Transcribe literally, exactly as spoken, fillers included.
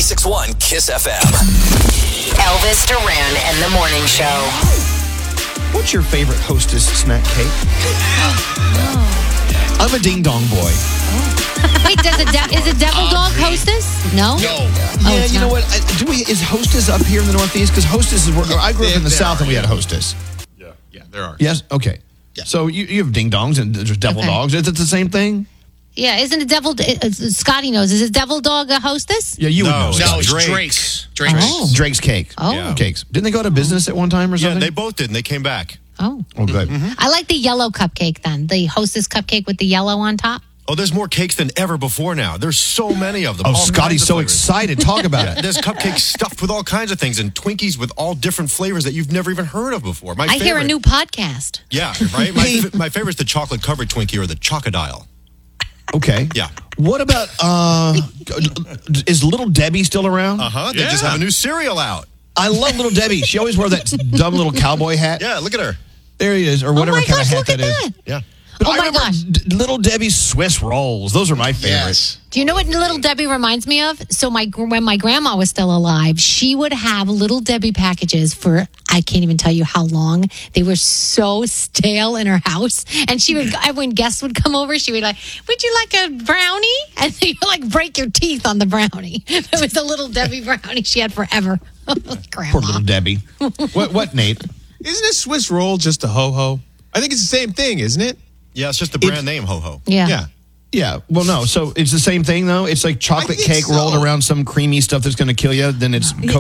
ninety-six point one Kiss F M. Elvis Duran and the Morning Show. What's your favorite Hostess snack cake? I'm a ding dong boy. Wait, does a de- is a devil dog Hostess? No. No. Oh, Yeah, it's you know not. what? I- Do we? Is Hostess up here in the Northeast? Because Hostess is where I grew up in the There South, are, and we had yeah. Hostess. Yeah, yeah, there are. Yes. Okay. Yeah. So you, you have ding dongs and there's devil Okay. dogs. Is it the same thing? Yeah, isn't a devil? Uh, Scotty knows. Is a devil dog a Hostess? Yeah, you would know. No, Scotty. it's Drake's. Drake's. Drake's. Oh. Drake's cake. Oh. Yeah. Cakes. Didn't they go out of business at one time or Yeah, something? they both did, and they came back. Oh. Oh, good. I like the yellow cupcake then. The Hostess cupcake with the yellow on top. Oh, there's more cakes than ever before now. There's so many of them. Oh, all Scotty's kinds of so flavors. excited. Talk about Yeah, it. there's cupcakes stuffed with all kinds of things and Twinkies with all different flavors that you've never even heard of before. My I hear a favorite- new podcast. Yeah, right? My, fa- my favorite's the chocolate covered Twinkie or the Chocodile. Okay. Yeah. What about, uh, is Little Debbie still around? Uh-huh. They just Yeah. have a new cereal out. I love Little Debbie. She always wore that dumb little cowboy hat. Yeah, look at her. There he is, or whatever oh my kind gosh, of hat look at that is. that. Yeah. But Oh I my remember gosh. D- Little Debbie's Swiss rolls. Those are my favorites. Do you know what Little Debbie reminds me of? So my when my grandma was still alive, she would have Little Debbie packages for I can't even tell you how long. They were so stale in her house, and she would when guests would come over, she would like, "Would you like a brownie?" And they would like break your teeth on the brownie. It was a Little Debbie brownie she had forever. Grandma. Poor Little Debbie. what? What, Nate? Isn't a Swiss roll just a ho-ho? I think it's the same thing, isn't it? Yeah, it's just the brand name, Ho-Ho. Yeah. Yeah. Yeah. Well, no. So it's the same thing, though. It's like chocolate think cake so. rolled around some creamy stuff that's going to kill you. Then it's coated